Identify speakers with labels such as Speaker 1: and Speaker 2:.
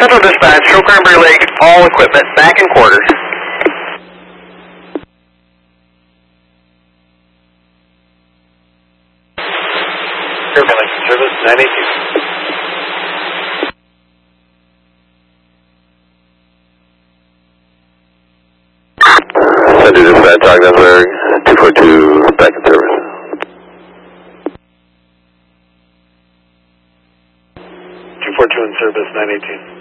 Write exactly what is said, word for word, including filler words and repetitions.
Speaker 1: Central Dispatch, show Cranberry Lake, all equipment back in quarters.
Speaker 2: Cranberry Lake service, nine eighteen.
Speaker 3: Central Dispatch, Ogdensburg, two four two, back in service.
Speaker 2: two four two in service, nine eighteen.